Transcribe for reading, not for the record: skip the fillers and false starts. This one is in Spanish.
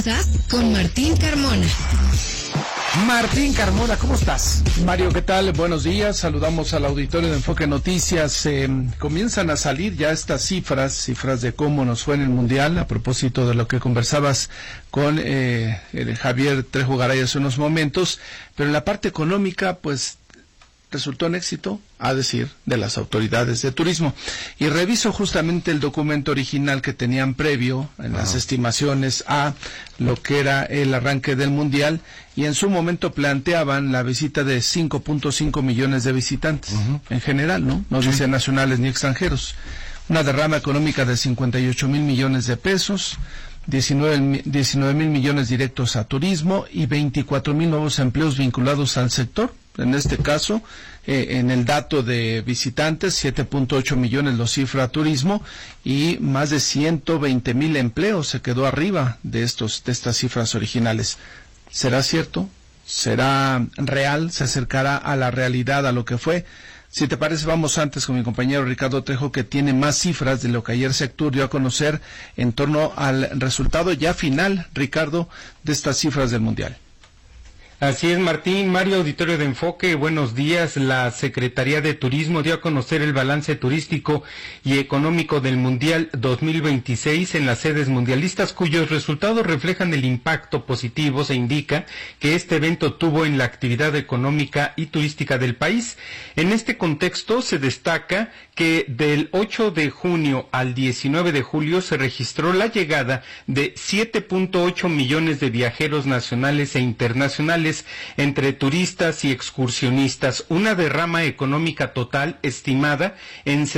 Moda con Martín Carmona. Martín Carmona, ¿cómo estás? Mario, ¿qué tal? Buenos días, saludamos al auditorio de Enfoque Noticias. Comienzan a salir ya estas cifras de cómo nos fue en el Mundial, a propósito de lo que conversabas con Javier Trejo Garay hace unos momentos, pero en la parte económica, pues, resultó un éxito, a decir, de las autoridades de turismo. Y reviso justamente el documento original que tenían previo en las estimaciones a lo que era el arranque del Mundial, y en su momento planteaban la visita de 5.5 millones de visitantes, en general, ¿no? No dicen nacionales ni extranjeros. Una derrama económica de 58,000 millones de pesos, 19,000 millones directos a turismo y 24,000 nuevos empleos vinculados al sector. En este caso, en el dato de visitantes, 7.8 millones lo cifra turismo y más de 120,000 empleos se quedó arriba de estas cifras originales. ¿Será cierto? ¿Será real? ¿Se acercará a la realidad, a lo que fue? Si te parece, vamos antes con mi compañero Ricardo Trejo, que tiene más cifras de lo que ayer Sectur dio a conocer en torno al resultado ya final, Ricardo, de estas cifras del Mundial. Así es, Martín. Mario, auditorio de Enfoque, buenos días. La Secretaría de Turismo dio a conocer el balance turístico y económico del Mundial 2026 en las sedes mundialistas, cuyos resultados reflejan el impacto positivo. Se indica que este evento tuvo en la actividad económica y turística del país. En este contexto se destaca que del 8 de junio al 19 de julio se registró la llegada de 7.8 millones de viajeros nacionales e internacionales entre turistas y excursionistas, una derrama económica total estimada en